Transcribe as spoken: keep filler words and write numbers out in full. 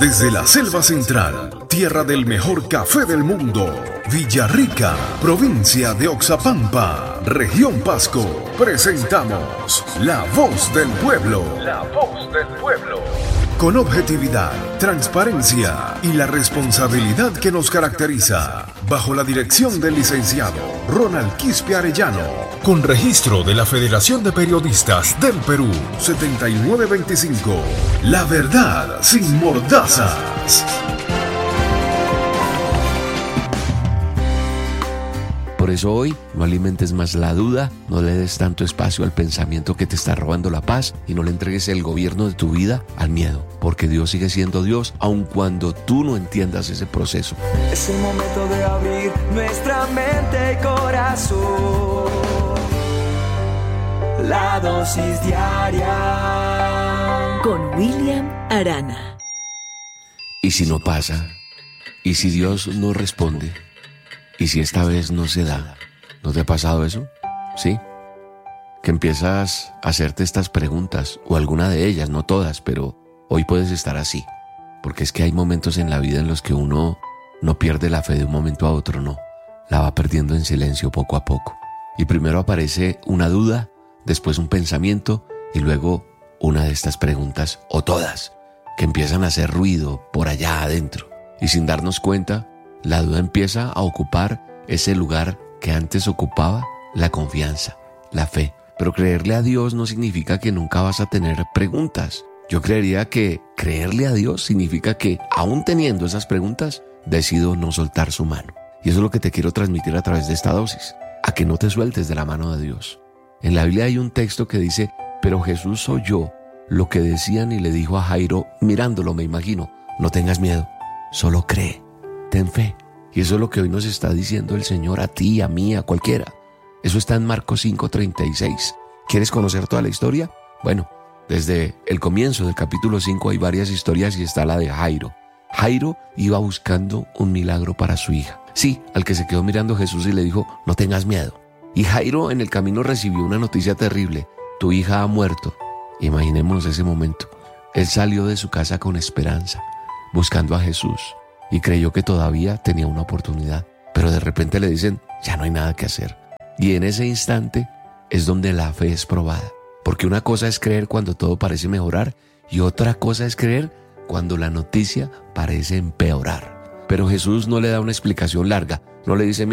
Desde la selva central, tierra del mejor café del mundo, Villarrica, provincia de Oxapampa, región Pasco, presentamos La Voz del Pueblo. La Voz del Pueblo. Con objetividad, transparencia y la responsabilidad que nos caracteriza, bajo la dirección del licenciado Ronald Quispe Arellano, con registro de la Federación de Periodistas del Perú, setenta y nueve veinticinco, La Verdad sin mordazas. Por eso hoy no alimentes más la duda, no le des tanto espacio al pensamiento que te está robando la paz y no le entregues el gobierno de tu vida al miedo, porque Dios sigue siendo Dios aun cuando tú no entiendas ese proceso. Es el momento de abrir nuestra mente y corazón. La dosis diaria con William Arana. ¿Y si no pasa? ¿Y si Dios no responde? ¿Y si esta vez no se da? ¿No te ha pasado eso? ¿Sí? Que empiezas a hacerte estas preguntas, o alguna de ellas, no todas, pero hoy puedes estar así. Porque es que hay momentos en la vida en los que uno no pierde la fe de un momento a otro, no. La va perdiendo en silencio poco a poco. Y primero aparece una duda, después un pensamiento, y luego una de estas preguntas, o todas, que empiezan a hacer ruido por allá adentro. Y sin darnos cuenta, la duda empieza a ocupar ese lugar que antes ocupaba la confianza, la fe. Pero creerle a Dios no significa que nunca vas a tener preguntas. Yo creería que creerle a Dios significa que, aún teniendo esas preguntas, decido no soltar su mano. Y eso es lo que te quiero transmitir a través de esta dosis, a que no te sueltes de la mano de Dios. En la Biblia hay un texto que dice, pero Jesús oyó lo que decían y le dijo a Jairo, mirándolo me imagino, no tengas miedo, solo cree. Ten fe. Y eso es lo que hoy nos está diciendo el Señor a ti, a mí, a cualquiera. Eso está en Marcos cinco treinta y seis. ¿Quieres conocer toda la historia? Bueno, desde el comienzo del capítulo cinco hay varias historias y está la de Jairo. Jairo iba buscando un milagro para su hija. Sí, al que se quedó mirando a Jesús y le dijo, no tengas miedo. Y Jairo en el camino recibió una noticia terrible. Tu hija ha muerto. Imaginémonos ese momento. Él salió de su casa con esperanza, buscando a Jesús. Y creyó que todavía tenía una oportunidad. Pero de repente le dicen, ya no hay nada que hacer. Y en ese instante es donde la fe es probada. Porque una cosa es creer cuando todo parece mejorar y otra cosa es creer cuando la noticia parece empeorar. Pero Jesús no le da una explicación larga. No le dice,